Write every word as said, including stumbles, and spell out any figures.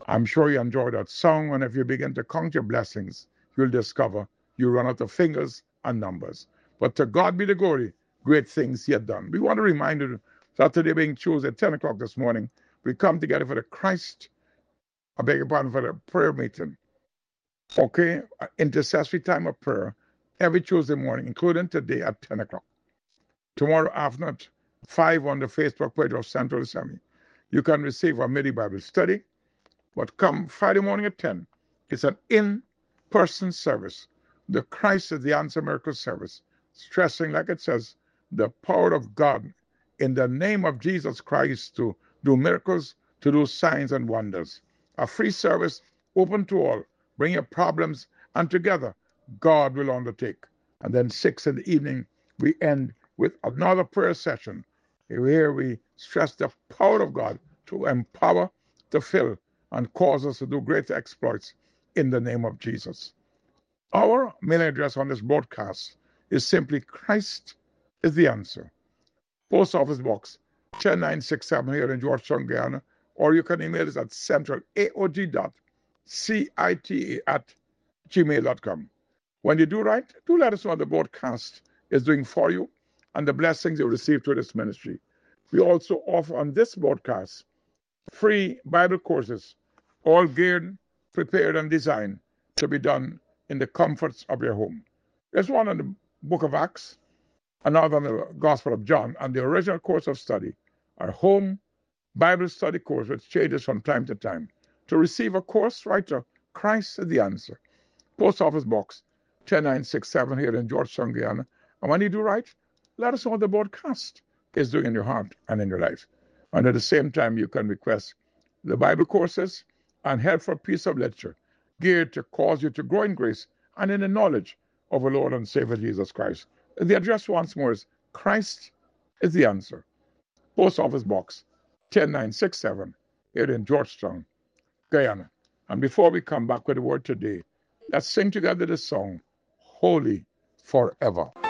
I'm sure you enjoyed that song, and if you begin to count your blessings, you'll discover you run out of fingers and numbers. But to God be the glory, great things He had done. We want to remind you that today being Tuesday, ten o'clock this morning, we come together for the Christ, I beg your pardon, for the prayer meeting. Okay, intercessory time of prayer every Tuesday morning, including today at ten o'clock. Tomorrow afternoon at five on the Facebook page of Central Assembly. You can receive our midi Bible study, but come Friday morning at ten. It's an in-person service. The Christ is the Answer Miracle service, stressing, like it says, the power of God in the name of Jesus Christ to do miracles, to do signs and wonders. A free service open to all. Bring your problems, and together God will undertake. And then six in the evening, we end with another prayer session. Here we stress the power of God to empower, to fill, and cause us to do great exploits in the name of Jesus. Our mail address on this broadcast is simply Christ is the Answer. Post Office Box ten nine six seven here in Georgetown, Guyana, or you can email us at centralaog dot cita at gmail dot com. When you do right, do let us know what the broadcast is doing for you and the blessings you receive through this ministry. We also offer on this broadcast free Bible courses, all geared, prepared, and designed to be done in the comforts of your home. There's one on the book of Acts, another on the Gospel of John, and the original course of study, our home Bible study course, which changes from time to time. To receive a course, write to Christ is the Answer. Post Office Box ten nine six seven here in Georgetown, Guyana. And when you do right, let us know what the broadcast is doing in your heart and in your life. And at the same time, you can request the Bible courses and help for piece of literature geared to cause you to grow in grace and in the knowledge of our Lord and Savior Jesus Christ. The address once more is Christ is the Answer. Post Office Box ten nine six seven here in Georgetown, Guyana. And before we come back with the word today, let's sing together the song, Holy Forever.